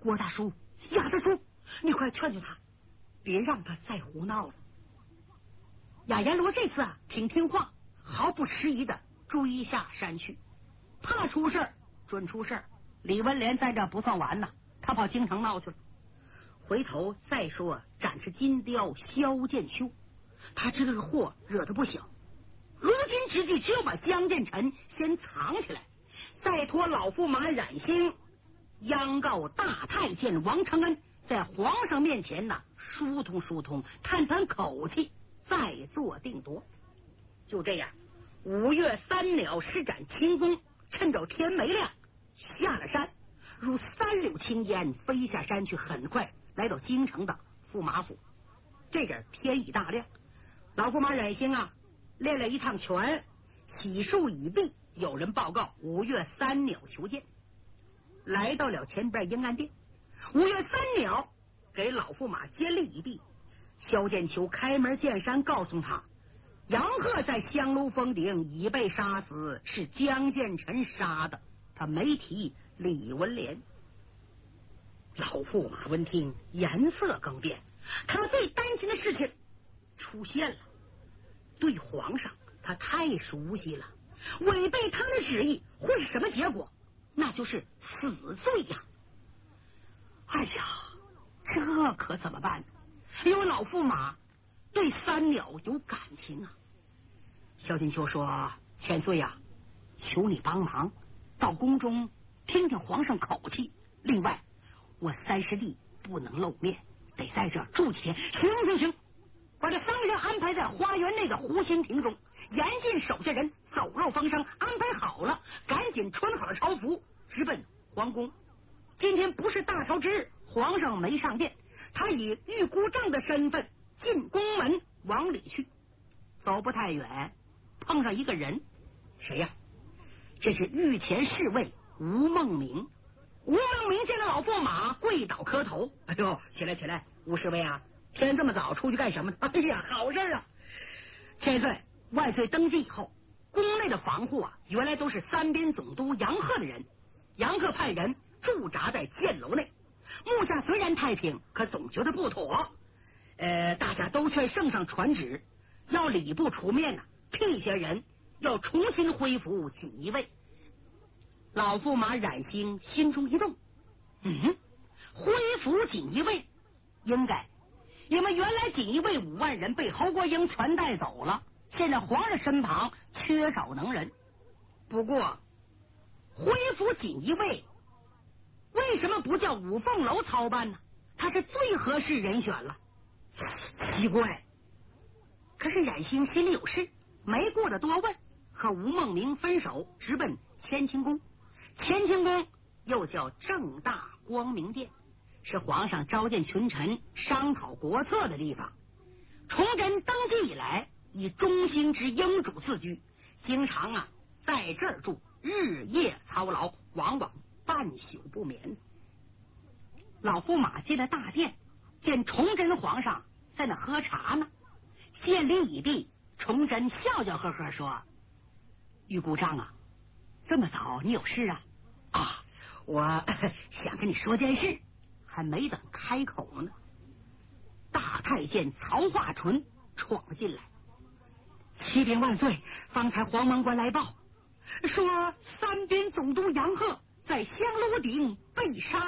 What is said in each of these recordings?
郭大叔、亚大叔，你快劝劝他，别让他再胡闹了。雅阎罗这次啊，挺听话，毫不迟疑的追下山去。怕出事儿，准出事儿。李文莲在这不算完呢，他跑京城闹去了。回头再说展翅金雕萧剑秋，他知道这祸惹得不小。如今之计，只有把江建成先藏起来，再托老驸马冉兴央告大太监王承恩，在皇上面前呢疏通疏通，探探口气，再做定夺。就这样，5月3鸟施展轻功，趁着天没亮下了山，如3绺青烟飞下山去，很快来到京城的驸马府。这阵天已大亮，老驸马冉兴啊练了一趟拳，洗漱已毕，有人报告5月3鸟求见。来到了前边迎安殿，5月3鸟给老驸马监立一地。萧剑秋开门见山告诉他，杨鹤在香炉峰顶已被杀死，是江建成杀的，他没提李文莲。老驸马闻听，颜色更变，他最担心的事情出现了。对皇上他太熟悉了，违背他的旨意会是什么结果？那就是死罪呀！哎呀，这可怎么办呢？因为老驸马对3鸟有感情啊。萧剑秋说：“千岁呀，求你帮忙，到宫中听听皇上口气。另外，我30日不能露面，得在这住几天。”行，把这3个人安排在花园内的湖心亭中，严禁手下人走漏风声。安排好了，赶紧穿好了朝服，直奔皇宫。今天不是大朝之日，皇上没上殿，他以玉姑丈的身份进宫门往里去。走不太远，碰上一个人，谁呀？这是御前侍卫吴梦明。吴梦明见到老驸马，跪倒磕头：“哎呦，起来，吴侍卫啊，天这么早出去干什么？哎呀，好事啊！千岁万岁登基以后，宫内的防护啊，原来都是3边总督杨鹤的人。杨鹤派人驻扎在箭楼内，目下虽然太平，可总觉得不妥。大家都劝圣上传旨，要礼部出面替些人要重新恢复锦衣卫。”老驸马冉兴心中一动，恢复锦衣卫应该，因为原来锦衣卫5万人被侯国英全带走了，现在皇上身旁缺少能人。不过恢复锦衣卫为什么不叫五凤楼操办呢？他是最合适人选了。奇怪，可是冉兴心里有事，没顾得多问，和吴梦明分手，直奔乾清宫。乾清宫又叫正大光明殿，是皇上召见群臣商讨国策的地方。崇祯登基以来，以中兴之英主自居，经常在这儿住，日夜操劳，往往半宿不眠。老驸马进了大殿，见崇祯皇上在那喝茶呢，见礼已毕，崇祯笑笑呵呵说：“玉姑丈啊，这么早你有事啊？”“我想跟你说件事。”还没等开口呢，大太监曹化纯闯进来：“启禀万岁，方才黄门官来报，说3边总督杨鹤在香炉顶被杀。”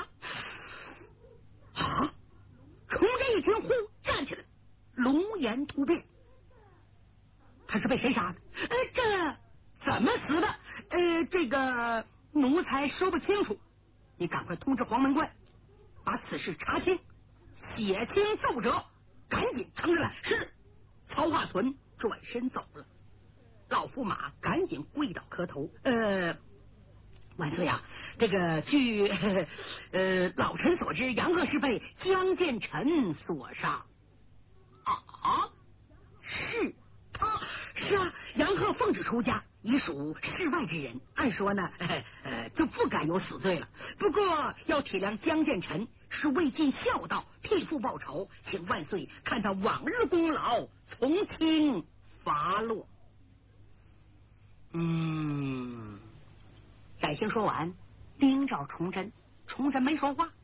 崇祯一听，呼站起来，龙颜突变。他是被谁杀的？这怎么死的？这个奴才说不清楚，你赶快通知黄门官，把此事查清，写清奏折，赶紧呈上来。是。曹化存转身走了。老驸马赶紧跪倒磕头：“万岁啊，这个据老臣所知，杨鹤是被江建成所杀。”“是他？”“是啊，杨鹤奉旨出家，已属世外之人，按说呢，就不该有死罪了。不过要体谅江建成是为尽孝道，替父报仇，请万岁看他往日功劳，从轻发落。”冉兴说完，盯着崇祯，崇祯没说话。